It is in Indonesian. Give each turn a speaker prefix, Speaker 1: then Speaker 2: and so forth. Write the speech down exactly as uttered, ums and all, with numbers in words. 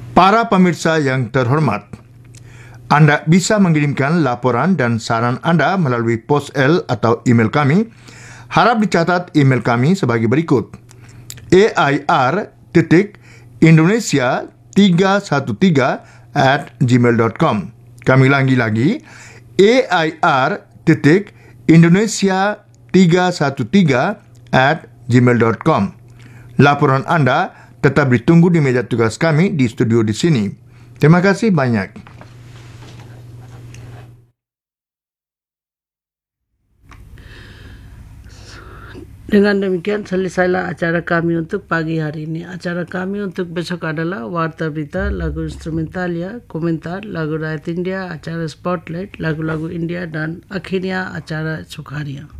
Speaker 1: Para pemirsa yang terhormat, Anda bisa mengirimkan laporan dan saran Anda melalui pos L atau email kami. Harap dicatat email kami sebagai berikut: air titik indonesia tiga satu tiga at gmail dot com. Kami ulangi lagi, air titik indonesia tiga satu tiga at gmail dot com. Laporan Anda tetap ditunggu di meja tugas kami di studio di sini. Terima kasih banyak.
Speaker 2: Dengan demikian selesailah acara kami untuk pagi hari ini. Acara kami untuk besok adalah Warta Berita, lagu instrumentalia, komentar, lagu rakyat India, acara Spotlight, lagu-lagu India, dan akhirnya acara Sukharia.